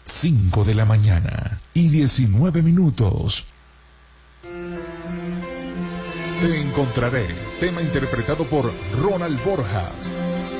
5 de la mañana y 19 minutos. Te encontraré, tema interpretado por Ronald Borjas.